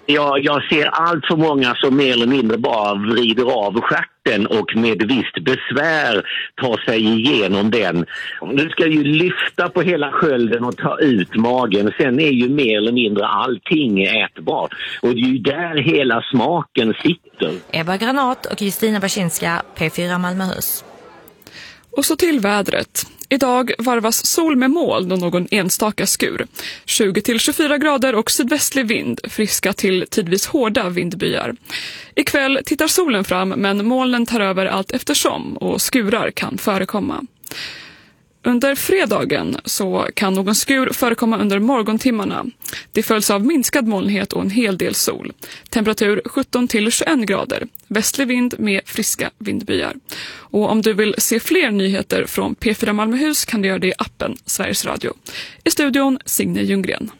Jag ser allt för många som mer eller mindre bara vrider av stjärten och med visst besvär tar sig igenom den. Du ska ju lyfta på hela skölden och ta ut magen. Sen är ju mer eller mindre allting ätbart. Och det är ju där hela smaken sitter. Ebba Granat och Kristina Baczynska, P4 Malmöhus. Och så till vädret. Idag varvas sol med moln och någon enstaka skur. 20-24 grader och sydvästlig vind, friska till tidvis hårda vindbyar. Ikväll tittar solen fram men molnen tar över allt eftersom och skurar kan förekomma. Under fredagen så kan någon skur förekomma under morgontimmarna. Det följs av minskad molnighet och en hel del sol. Temperatur 17-21 grader. Västlig vind med friska vindbyar. Och om du vill se fler nyheter från P4 Malmöhus kan du göra det i appen Sveriges Radio. I studion Signe Ljunggren.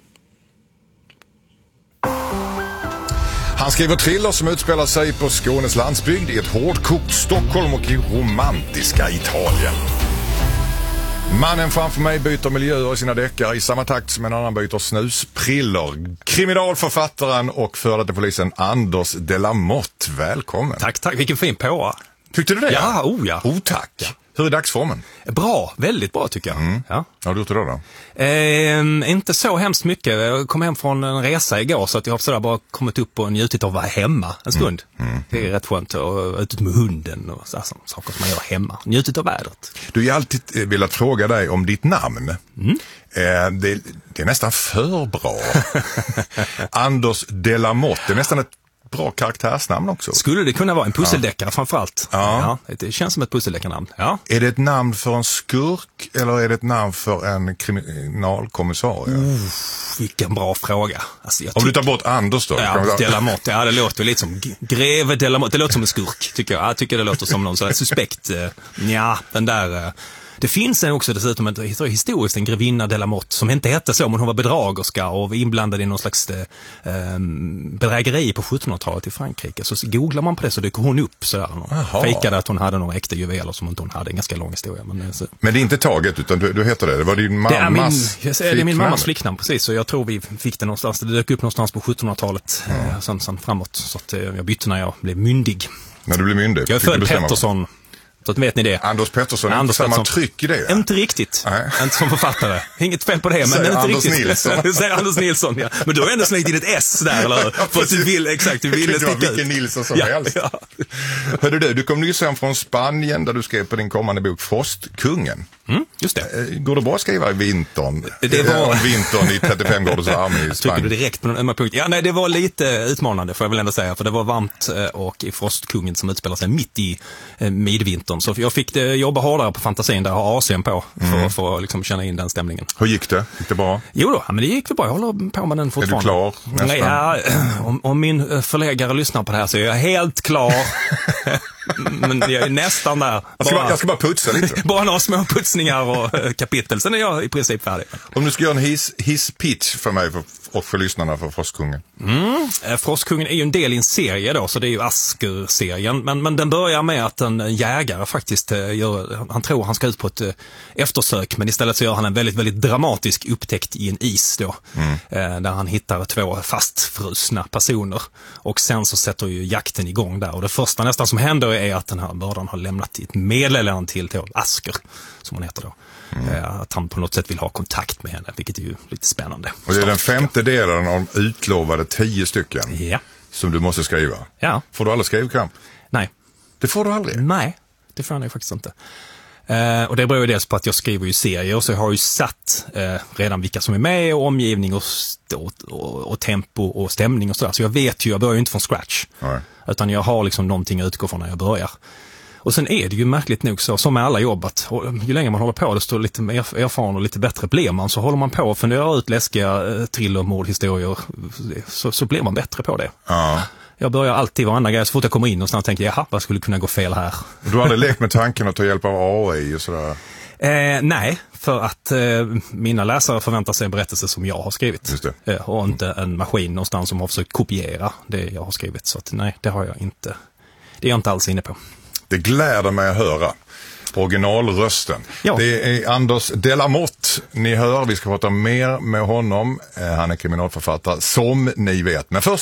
Han skriver thriller som utspelar sig på Skånes landsbygd, i ett hårdkokt Stockholm och i romantiska Italien. Mannen framför mig byter miljöer i sina deckare i samma takt som en annan byter snuspriller. Kriminalförfattaren och förda polisen Anders de la Motte, välkommen. Tack. Vilken fin påa. Tyckte du det? Ja. Tack. Ja. Hur är dagsformen? Bra, väldigt bra tycker jag. Ja. Vad har du gjort idag då? Inte så hemskt mycket. Jag kom hem från en resa igår så att jag har sådär bara kommit upp och njutit av att vara hemma en stund. Det är rätt skönt att ut med hunden och så, saker som man gör hemma. Njutit av vädret. Du har alltid velat fråga dig om ditt namn. Det är nästan för bra. Anders de la Motte, det är nästan ett bra karaktärsnamn också. Skulle det kunna vara en pusseldeckare framförallt? Ja. Det känns som ett pusseldeckarnamn. Ja. Är det ett namn för en skurk eller är det ett namn för en kriminalkommissarie? Vilken bra fråga. Alltså, om du tar bort Anders då? Ja, de la Motte. Ja, det låter lite som greve de la Motte. Det låter som en skurk, tycker jag. Jag tycker det låter som någon sån suspekt. Den där... Det finns också dessutom historiskt en grevinna de la Motte som inte hette så, men hon var bedragerska och var inblandad i någon slags bedrägeri på 1700-talet i Frankrike. Så googlar man på det så dyker hon upp sådär. Fejkade att hon hade några äkta juveler som inte hon hade. En ganska lång historia. Men det är inte taget utan du heter det. Det var din mammas det är min mammas flicknamn, precis. Så jag tror vi fick det någonstans. Det dök upp någonstans på 1700-talet sen framåt. Så att jag bytte när jag blev myndig. När du blev myndig? Jag är född Pettersson. Så att vet ni det. Anders Pettersson, Anders samma Pettersson. Tryck i det. Ja. Inte riktigt. Nej. Inte som författare. Inget fel på det, men inte Anders riktigt. Nilsson. Säger Anders Nilsson, ja. Men du har ändå slängt in ett S där, eller hur? För att du ville sticka ut. Vilken Nilsson som helst. Ja. Hörde du kom nyss hem från Spanien där du skrev på din kommande bok Frostkungen. Just det. Går det bra att skriva i vintern? Det var vintern i 35 graders värme i Spanien. Tycker du direkt på en punkt? Ja, nej, det var lite utmanande får jag väl ändå säga. För det var varmt och i Frostkungen som utspelar sig mitt i midvintern. Så jag fick jobba hårdare på fantasin där jag har AC'n på för att liksom känna in den stämningen. Hur gick det? Gick det bra? Jo då, men det gick väl bra. Jag håller på med den fortfarande. Är du klar? Nej, om min förläggare lyssnar på det här så är jag helt klar. Men jag är nästan där. Jag ska bara putsa lite. Bara några små putsningar och kapitel. Sen är jag i princip färdig. Om du ska göra en hisspitch för mig och för lyssnarna för Frostkungen. Frostkungen är ju en del i en serie då, så det är ju Asker-serien. Men den börjar med att en jägare faktiskt han tror han ska ut på ett eftersök, men istället så gör han en väldigt, väldigt dramatisk upptäckt i en is då. Där han hittar 2 fastfrusna personer. Och sen så sätter ju jakten igång där. Och det första nästan som händer är att den här mördaren har lämnat ett meddelande till Asker, som hon heter då. Att han på något sätt vill ha kontakt med henne, vilket är ju lite spännande. Och det är den 5:e delen av utlovade 10 stycken som du måste skriva. Ja. Får du aldrig skrivkramp? Nej. Det får du aldrig? Nej, det får jag faktiskt inte. Och det beror ju dels på att jag skriver ju serier, så jag har ju satt redan vilka som är med och omgivning och tempo och stämning och sådär. Så jag vet ju, jag börjar ju inte från scratch. Nej. Utan jag har liksom någonting att utgå från när jag börjar. Och sen är det ju märkligt nog så, som med alla jobb, att ju längre man håller på, desto lite mer erfaren och lite bättre blir man. Så håller man på och funderar ut läskiga thrillermordhistorier, så blir man bättre på det. Ja. Jag börjar alltid varandra grej, så fort jag kommer in och tänker jag, vad skulle kunna gå fel här? Du har aldrig lekt med tanken att ta hjälp av AI och sådär? Nej, för att mina läsare förväntar sig en berättelse som jag har skrivit. Just det. Och inte en maskin någonstans som har försökt kopiera det jag har skrivit. Så att, nej, det har jag inte. Det är jag inte alls inne på. Det gläder mig att höra originalrösten. Ja. Det är Anders de la Motte. Ni hör, vi ska prata mer med honom. Han är kriminalförfattare, som ni vet. Men först